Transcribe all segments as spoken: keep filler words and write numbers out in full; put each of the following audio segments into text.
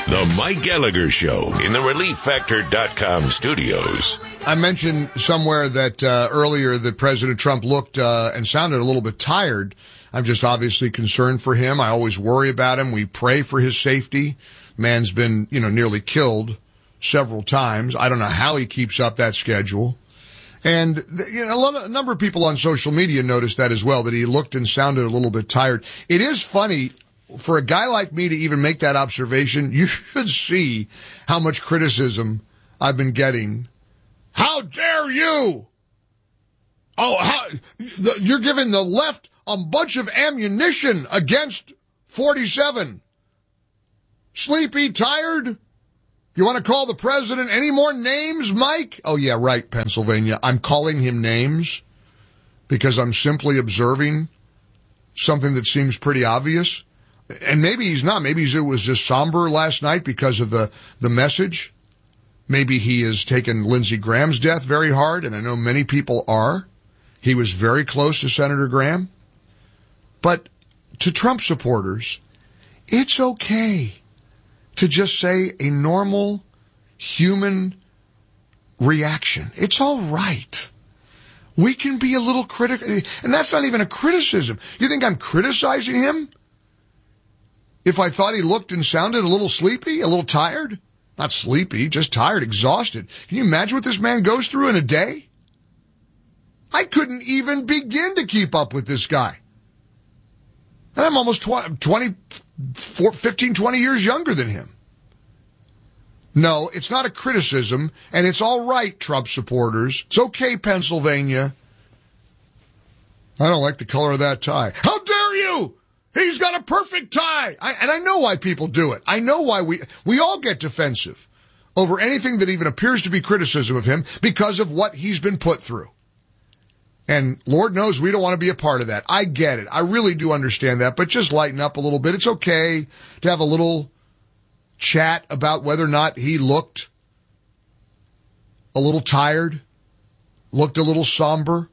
The Mike Gallagher Show in the relief factor dot com studios. I mentioned somewhere that uh, earlier that President Trump looked uh, and sounded a little bit tired. I'm just obviously concerned for him. I always worry about him. We pray for his safety. Man's been, you know, nearly killed several times. I don't know how he keeps up that schedule. And, you know, a, lot of, a number of people on social media noticed that as well, that he looked and sounded a little bit tired. It is funny. For a guy like me to even make that observation, you should see how much criticism I've been getting. How dare you? Oh, how, the, you're giving the left a bunch of ammunition against forty-seven. Sleepy, tired? You want to call the president any more names, Mike? Oh, yeah, right, Pennsylvania. I'm calling him names because I'm simply observing something that seems pretty obvious. And maybe he's not. Maybe it was just somber last night because of the, the message. Maybe he has taken Lindsey Graham's death very hard, and I know many people are. He was very close to Senator Graham. But to Trump supporters, it's okay to just say a normal human reaction. It's all right. We can be a little critical, and that's not even a criticism. You think I'm criticizing him? If I thought he looked and sounded a little sleepy, a little tired? Not sleepy, just tired, exhausted. Can you imagine what this man goes through in a day? I couldn't even begin to keep up with this guy. And I'm almost twenty, fifteen, twenty years younger than him. No, it's not a criticism, and it's all right, Trump supporters. It's okay, Pennsylvania. I don't like the color of that tie. How dare you? He's got a perfect tie. I, and I know why people do it. I know why we, we all get defensive over anything that even appears to be criticism of him because of what he's been put through. And Lord knows we don't want to be a part of that. I get it. I really do understand that, but just lighten up a little bit. It's okay to have a little chat about whether or not he looked a little tired, looked a little somber.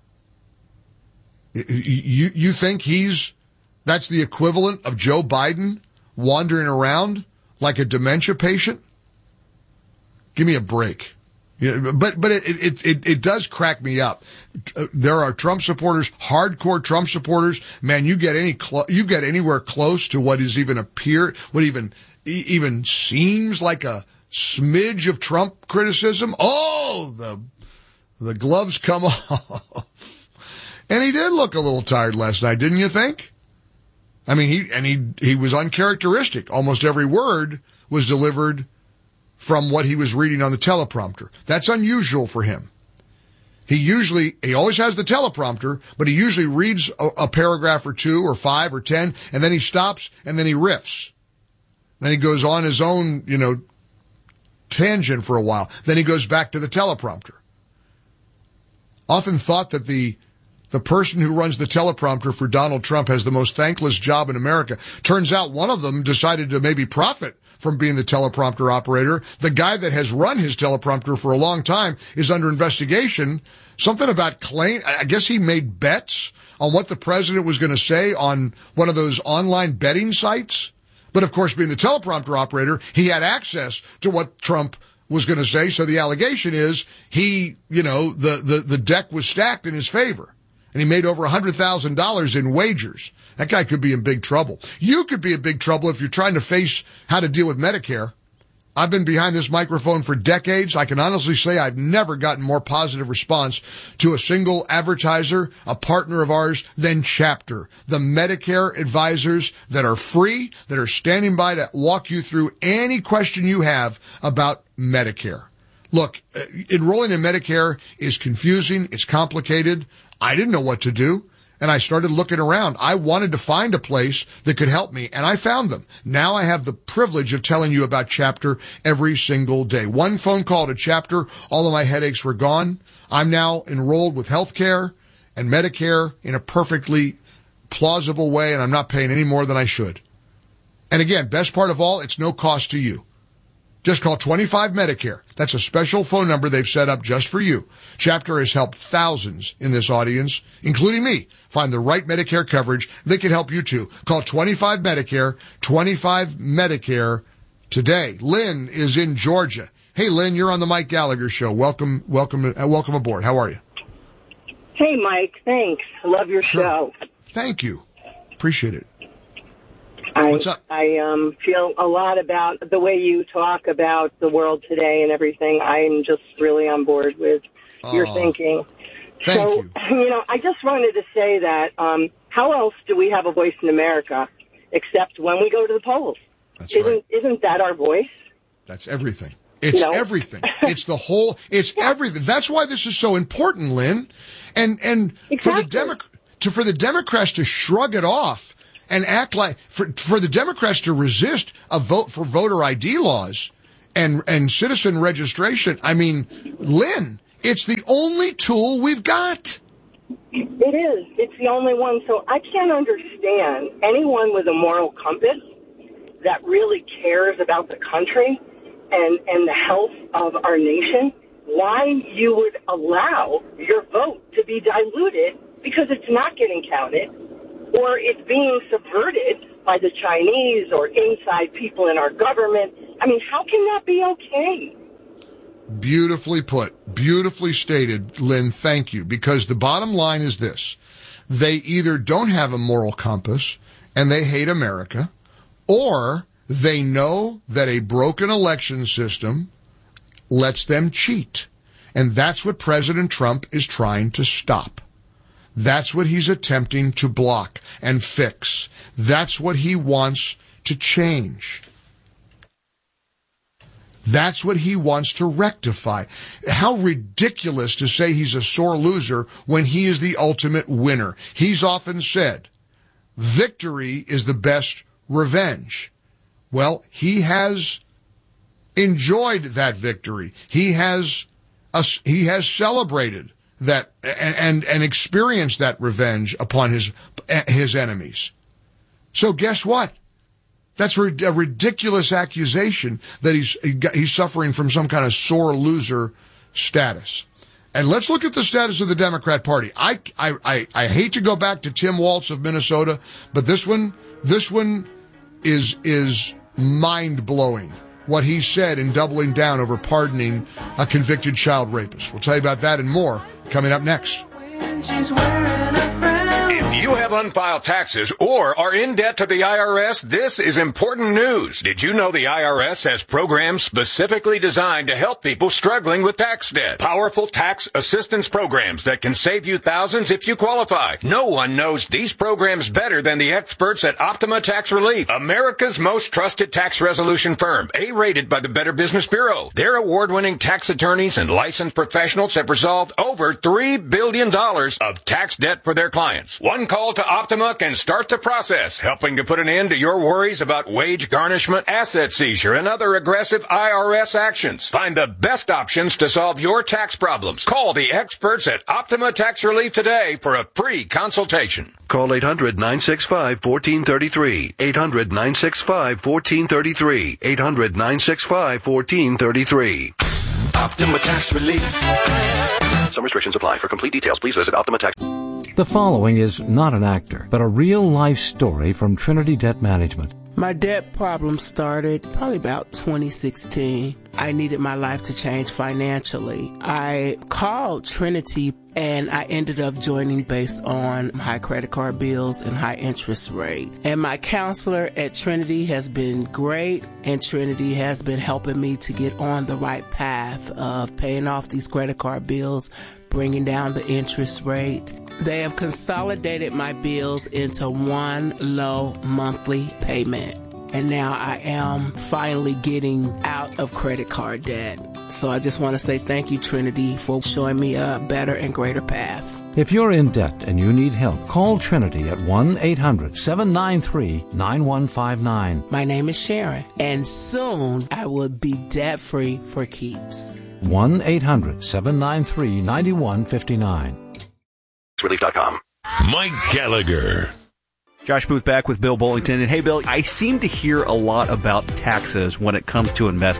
You, you think he's That's the equivalent of Joe Biden wandering around like a dementia patient? Give me a break. Yeah, but but it, it it it does crack me up. There are Trump supporters, hardcore Trump supporters. Man, you get any clo- you get anywhere close to what is even appear, what even even seems like a smidge of Trump criticism. Oh, the the gloves come off. And he did look a little tired last night, didn't you think? I mean, he, and he, he was uncharacteristic. Almost every word was delivered from what he was reading on the teleprompter. That's unusual for him. He usually, he always has the teleprompter, but he usually reads a, a paragraph or two or five or ten, and then he stops and then he riffs. Then he goes on his own, you know, tangent for a while. Then he goes back to the teleprompter. Often thought that the The person who runs the teleprompter for Donald Trump has the most thankless job in America. Turns out one of them decided to maybe profit from being the teleprompter operator. The guy that has run his teleprompter for a long time is under investigation. Something about claim, I guess he made bets on what the president was going to say on one of those online betting sites. But of course, being the teleprompter operator, he had access to what Trump was going to say. So the allegation is he, you know, the, the, the deck was stacked in his favor. And he made over one hundred thousand dollars in wagers. That guy could be in big trouble. You could be in big trouble if you're trying to face how to deal with Medicare. I've been behind this microphone for decades. I can honestly say I've never gotten more positive response to a single advertiser, a partner of ours, than Chapter, the Medicare advisors that are free, that are standing by to walk you through any question you have about Medicare. Look, enrolling in Medicare is confusing. It's complicated. I didn't know what to do, and I started looking around. I wanted to find a place that could help me, and I found them. Now I have the privilege of telling you about Chapter every single day. One phone call to Chapter, all of my headaches were gone. I'm now enrolled with health care and Medicare in a perfectly plausible way, and I'm not paying any more than I should. And again, best part of all, it's no cost to you. Just call twenty-five Medicare. That's a special phone number they've set up just for you. Chapter has helped thousands in this audience, including me, find the right Medicare coverage. They can help you too. Call twenty-five Medicare, twenty-five Medicare, today. Lynn is in Georgia. Hey, Lynn, you're on the Mike Gallagher Show. Welcome, welcome, uh, welcome aboard. How are you? Hey, Mike. Thanks. I love your Sure. show. Thank you. Appreciate it. I, What's up? I um, feel a lot about the way you talk about the world today and everything. I'm just really on board with your Aw. thinking. Thank so, you. you know, I just wanted to say that um, how else do we have a voice in America except when we go to the polls? That's isn't, right. Isn't that our voice? That's everything. It's No. everything. It's the whole, it's everything. That's why this is so important, Lynn. And, and for the Exactly. Demo- to, for the Democrats to shrug it off and act like, for, for the Democrats to resist a vote for voter I D laws and, and citizen registration. I mean, Lynn, it's the only tool we've got. It is. It's the only one. So I can't understand anyone with a moral compass that really cares about the country and, and the health of our nation, why you would allow your vote to be diluted because it's not getting counted or it's being subverted by the Chinese or inside people in our government. I mean, how can that be okay? Beautifully put. Beautifully stated, Lynn. Thank you. Because the bottom line is this. They either don't have a moral compass and they hate America, or they know that a broken election system lets them cheat. And that's what President Trump is trying to stop. That's what he's attempting to block and fix. That's what he wants to change. That's what he wants to rectify. How ridiculous to say he's a sore loser when he is the ultimate winner. He's often said, victory is the best revenge. Well, he has enjoyed that victory. He has uh, he has celebrated that and, and and experienced that revenge upon his his enemies. So guess what? That's a ridiculous accusation that he's he's suffering from some kind of sore loser status. And let's look at the status of the Democrat Party. I I I, I hate to go back to Tim Walz of Minnesota, but this one this one is is mind-blowing. What he said in doubling down over pardoning a convicted child rapist. We'll tell you about that and more coming up next. If you have unfiled taxes or are in debt to the I R S, this is important news. Did you know the I R S has programs specifically designed to help people struggling with tax debt? Powerful tax assistance programs that can save you thousands if you qualify. No one knows these programs better than the experts at Optima Tax Relief, America's most trusted tax resolution firm, A-rated by the Better Business Bureau. Their award-winning tax attorneys and licensed professionals have resolved over three billion dollars of tax debt for their clients. One call to Optima can start the process, helping to put an end to your worries about wage garnishment, asset seizure, and other aggressive I R S actions. Find the best options to solve your tax problems. Call the experts at Optima Tax Relief today for a free consultation. Call eight hundred nine six five one four three three. eight hundred nine six five one four three three. eight hundred nine six five one four three three. Optima Tax Relief. Some restrictions apply. For complete details, please visit Optima Tax. The following is not an actor, but a real-life story from Trinity Debt Management. My debt problem started probably about twenty sixteen. I needed my life to change financially. I called Trinity and I ended up joining based on high credit card bills and high interest rate. And my counselor at Trinity has been great, and Trinity has been helping me to get on the right path of paying off these credit card bills, bringing down the interest rate. They have consolidated my bills into one low monthly payment. And now I am finally getting out of credit card debt. So I just want to say thank you, Trinity, for showing me a better and greater path. If you're in debt and you need help, call Trinity at one eight hundred seven nine three nine one five nine. My name is Sharon, and soon I will be debt-free for keeps. one eight hundred seven nine three nine one five nine. Relief dot com. Mike Gallagher. Josh Booth back with Bill Bullington. And hey, Bill, I seem to hear a lot about taxes when it comes to investing.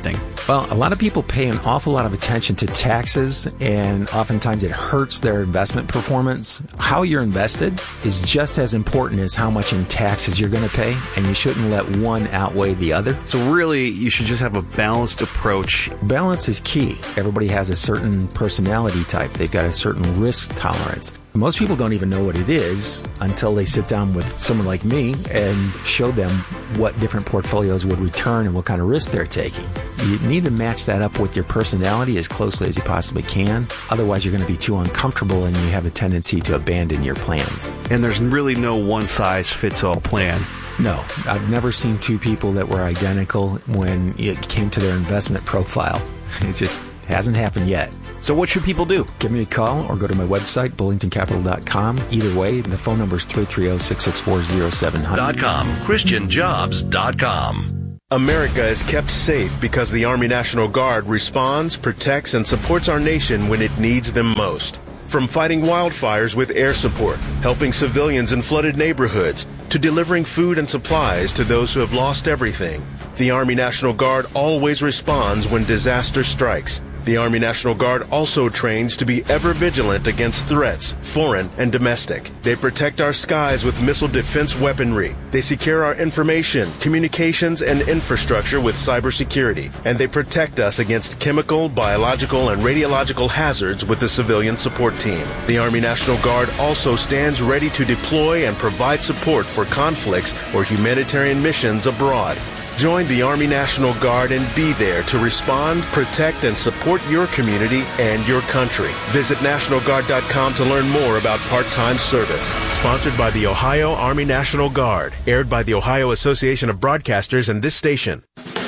Well, a lot of people pay an awful lot of attention to taxes, and oftentimes it hurts their investment performance. How you're invested is just as important as how much in taxes you're going to pay, and you shouldn't let one outweigh the other. So really, you should just have a balanced approach. Balance is key. Everybody has a certain personality type. They've got a certain risk tolerance. Most people don't even know what it is until they sit down with someone like me and show them what different portfolios would return and what kind of risk they're taking. You need to match that up with your personality as closely as you possibly can. Otherwise, you're going to be too uncomfortable and you have a tendency to abandon your plans. And there's really no one-size-fits-all plan. No, I've never seen two people that were identical when it came to their investment profile. It just hasn't happened yet. So what should people do? Give me a call or go to my website, bullington capital dot com. Either way, the phone number is three three zero, six six four, zero seven zero zero. .com, christian jobs dot com. America is kept safe because the Army National Guard responds, protects, and supports our nation when it needs them most. From fighting wildfires with air support, helping civilians in flooded neighborhoods, to delivering food and supplies to those who have lost everything, the Army National Guard always responds when disaster strikes. The Army National Guard also trains to be ever vigilant against threats, foreign and domestic. They protect our skies with missile defense weaponry. They secure our information, communications, and infrastructure with cybersecurity. And they protect us against chemical, biological, and radiological hazards with the civilian support team. The Army National Guard also stands ready to deploy and provide support for conflicts or humanitarian missions abroad. Join the Army National Guard and be there to respond, protect, and support your community and your country. Visit national guard dot com to learn more about part-time service. Sponsored by the Ohio Army National Guard. Aired by the Ohio Association of Broadcasters and this station.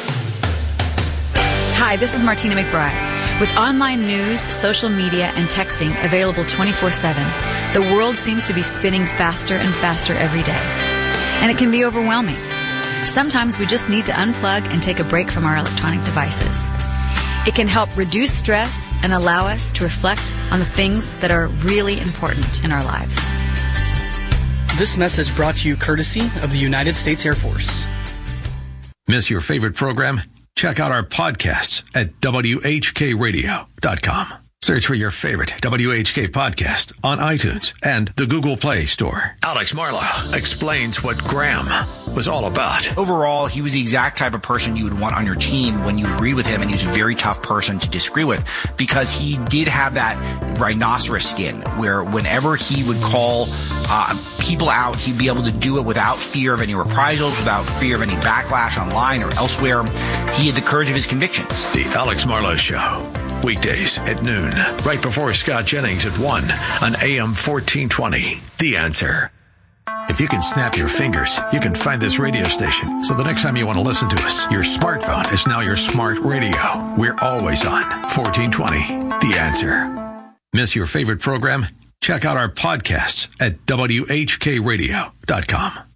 Hi, this is Martina McBride. With online news, social media, and texting available twenty-four seven, the world seems to be spinning faster and faster every day. And it can be overwhelming. Sometimes we just need to unplug and take a break from our electronic devices. It can help reduce stress and allow us to reflect on the things that are really important in our lives. This message brought to you courtesy of the United States Air Force. Miss your favorite program? Check out our podcasts at W H K radio dot com. Search for your favorite W H K podcast on iTunes and the Google Play Store. Alex Marlow explains what Graham was all about. Overall, he was the exact type of person you would want on your team when you agreed with him, and he was a very tough person to disagree with because he did have that rhinoceros skin where whenever he would call uh, people out, he'd be able to do it without fear of any reprisals, without fear of any backlash online or elsewhere. He had the courage of his convictions. The Alex Marlow Show. Weekdays at noon, right before Scott Jennings at one on A M fourteen twenty. The Answer. If you can snap your fingers, you can find this radio station. So the next time you want to listen to us, your smartphone is now your smart radio. We're always on fourteen twenty. The Answer. Miss your favorite program? Check out our podcasts at W H K radio dot com.